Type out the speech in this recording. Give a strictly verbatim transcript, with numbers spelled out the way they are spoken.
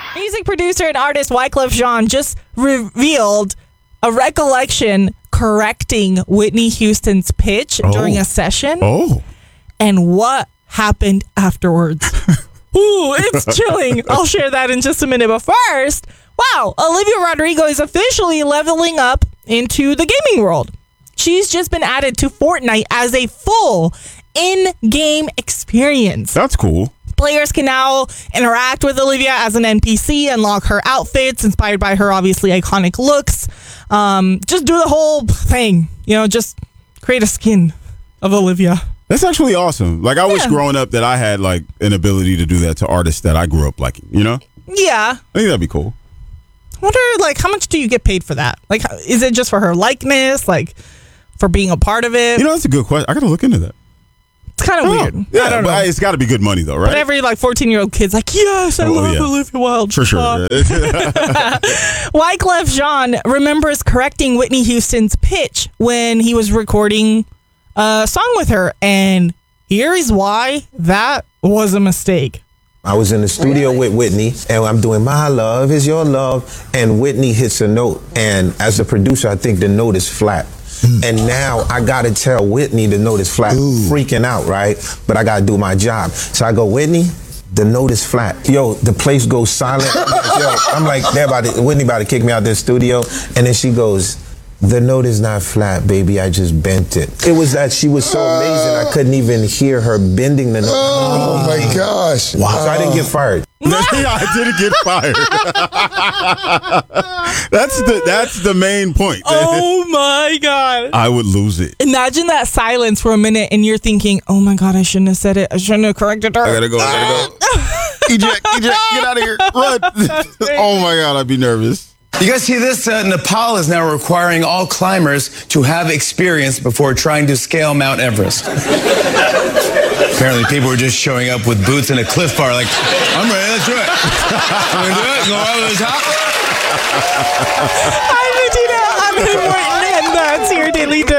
Music producer and artist Wyclef Jean just revealed a recollection correcting Whitney Houston's pitch Oh. during a session. Oh. And what happened afterwards. Ooh, it's chilling. I'll share that in just a minute. But first, wow, Olivia Rodrigo is officially leveling up into the gaming world. She's just been added to Fortnite as a full in-game experience. That's cool. Players can now interact with Olivia as an N P C, unlock her outfits inspired by her obviously iconic looks. Um, just do the whole thing. You know, just create a skin of Olivia. That's actually awesome. Like, I wish Yeah. growing up that I had, like, an ability to do that to artists that I grew up liking, you know? Yeah. I think that'd be cool. I wonder, like, how much do you get paid for that? Like, how- is it just for her likeness? Like, for being a part of it? You know, that's a good question. I got to look into that. It's kind of Oh, weird. Yeah, I don't know. but it's got to be good money, though, right? But every, like, fourteen-year-old kid's like, yes, I Oh, love yeah. Olivia Wilde. For sure. Uh, Wyclef Jean remembers correcting Whitney Houston's pitch when he was recording a song with her. And here is why that was a mistake. I was in the studio with Whitney, and I'm doing My Love Is Your Love, and Whitney hits a note, and as a producer, I think the note is flat. And now I gotta tell Whitney the note is flat, freaking out, right? But I gotta do my job. So I go, Whitney, the note is flat. Yo, the place goes silent. I'm like, Yo, I'm like, they're about to, Whitney about to kick me out of the studio, and then she goes, the note is not flat, baby, I just bent it. It was that she was so amazing, I couldn't even hear her bending the note. Oh my gosh. Wow. So I didn't get fired. I didn't get fired. that's the that's the main point. Oh, my God. I would lose it. Imagine that silence for a minute and you're thinking, oh, my God, I shouldn't have said it. I shouldn't have corrected her. I gotta go. I gotta go. Eject, eject, get out of here. Run. Oh my God, I'd be nervous. You guys see this? Uh, Nepal is now requiring all climbers to have experience before trying to scale Mount Everest. Apparently, people were just showing up with boots and a Cliff Bar, like, I'm ready, let's do it. I'm gonna do it, go over the top. I'm Regina. I'm Morton, and that's your Daily Dose.